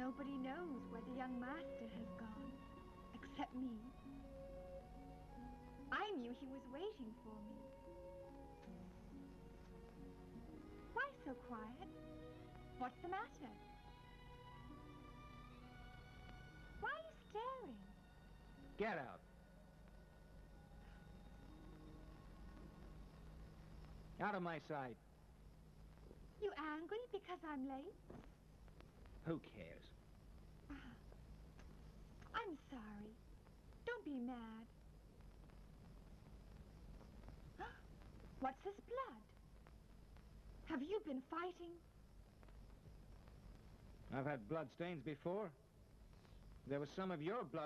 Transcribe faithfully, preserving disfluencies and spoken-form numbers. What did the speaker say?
Nobody knows where the young master has gone, except me. I knew he was waiting for me. Why so quiet? What's the matter? Why are you staring? Get out. Out of my sight. You angry because I'm late? Who cares? Ah, I'm sorry. Don't be mad. What's this blood? Have you been fighting? I've had blood stains before. There was some of your blood